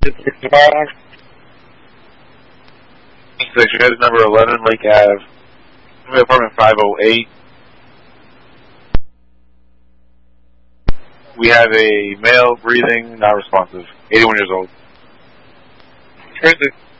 Unit number 11, Lake Ave. Apartment 508. We have a male breathing, not responsive, 81 years old. Transit.